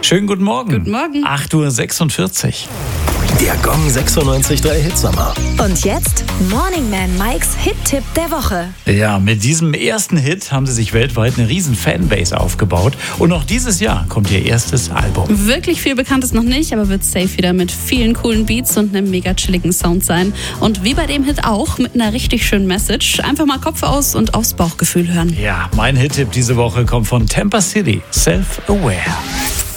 Schönen guten Morgen. Guten Morgen. 8.46 Uhr. Der Gong 96.3 Hitsommer. Und jetzt Morning Man Mikes Hit-Tipp der Woche. Ja, mit diesem ersten Hit haben sie sich weltweit eine riesen Fanbase aufgebaut. Und noch dieses Jahr kommt ihr erstes Album. Wirklich viel bekannt ist noch nicht, aber wird safe wieder mit vielen coolen Beats und einem mega chilligen Sound sein. Und wie bei dem Hit auch, mit einer richtig schönen Message. Einfach mal Kopf aus und aufs Bauchgefühl hören. Ja, mein Hit-Tipp diese Woche kommt von Tampa City, Self-Aware.